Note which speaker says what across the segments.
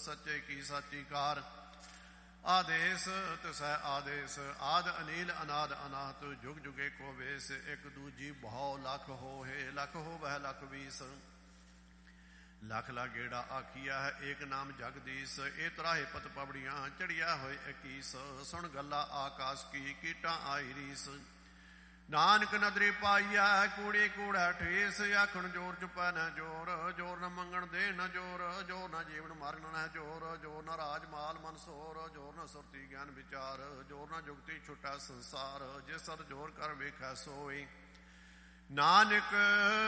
Speaker 1: सच्चे की साची कार। आदेश तिसै आदेश आद अनील अनाद अनाहत जुग जुगे को वेश। एक दूजी बहु लख होहे लख होवै लख बीस। लख ला गेड़ा आखिया है एक नाम जगदीश। ए तराहे पत पबड़ियां चढ़िया होए 21। सुन गल्ला आकाश की कीटा आई रीस। नानक नदरी पाइया कूड़े कूड़ा ठेस। आखण जोर चुपै न जोर जोर न मंगण दे न जोर जोर न जीवन मरण न जोर जोर न राज माल मनसोर जोर न सुरती ज्ञान विचार जोर न जुगती छुटा संसार। जे सर जोर कर वेखै सोए नानक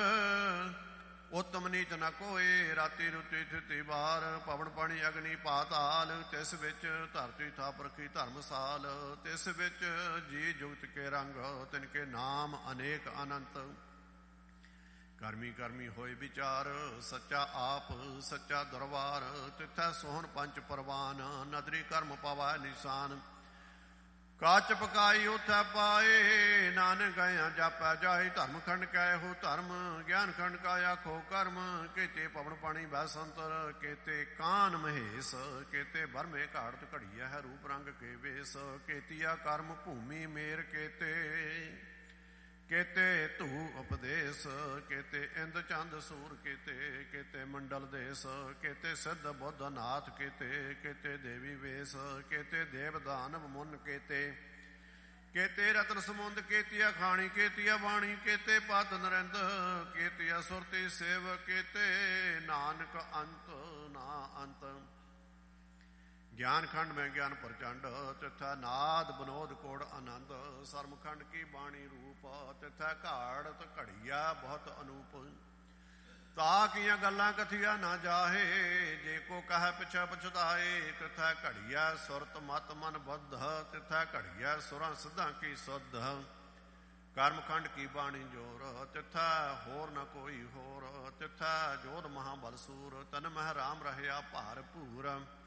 Speaker 1: उत्तम नीच न कोए। राती रुती थिती बार पवन पानी अग्नि पाताल। तिस विच धरती थाप रखी धर्मसाल। तिस विच जी जुगत के रंग तिनके नाम अनेक अनंत। करमी करमी होए विचार सच्चा आप सच्चा दरबार। तिथै सोहन पंच परवान नदरी कर्म पावै निशान। काच पकाई उथै पाए नानक गया जापै जाए। धर्म खंड कै हो धर्म ज्ञान खंड का आखो कर्म। केते पवन पानी बैसंतर केते कान महेश। केते बरमे घाड़त घड़िया है रूप रंग के वेश। केतिया कर्म भूमि मेर केते केते धू उपदेश। केते इंद चंद सूर केते केते मंडल देश। केते सिद्ध बुद्ध नाथ केते केते देवी वेश। केते देव दानव मुन केते केते रतन समुंद। केतिया खाणी केतिया बाणी केते पद नरिंद। केतिया सुरती सेव केते नानक अंत ना अंत। ज्ञान खंड में ज्ञान प्रचंड तिथै नाद विनोद कोड़ आनंद। सरमखंड की बाणी रूप तिथै घाड़त घड़िया बहुत अनूप। ताकियां गल्लां कथिया ना जाहे जे को कह पिछै पछताए। तिथै घड़िया सुरत मत मन बुद्ध तिथै घड़िया सुरां सिद्धां की सुध। कर्मखंड की बाणी जोर तिथै होर न कोई होर। तिथै जोध महाबल सूर तन मह राम रहया भारपूर।